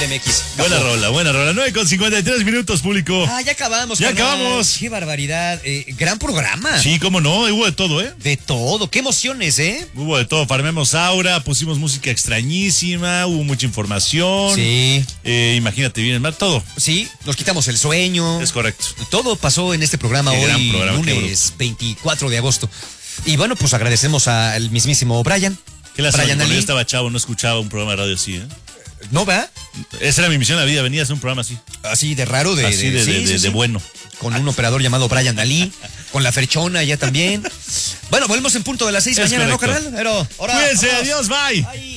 CDMX. Buena rola. 9:53 público. Ya acabamos. Ya carnal. acabamos. Qué barbaridad. Gran programa. Sí, cómo no, hubo de todo, ¿eh? De todo. Qué emociones, ¿eh? Hubo de todo. Farmemos Aura, pusimos música extrañísima, hubo mucha información. Sí. Imagínate bien, todo. Sí, nos quitamos el sueño. Es correcto. Todo pasó en este programa Qué hoy, gran programa, lunes 24 de agosto. Y bueno, pues agradecemos al mismísimo Brian. Qué lástima, Brian cuando Ali. yo estaba chavo no escuchaba un programa de radio así, ¿eh? ¿No va? Esa era mi misión en la vida, venía a hacer un programa así. Así de raro, de bueno. Con un operador llamado Brian Ali, con la Ferchona ya también. Bueno, volvemos en punto de las 6 Es mañana, correcto. ¿no, carnal? Pero, ahora, Cuídense, vámonos. adiós, bye. Bye.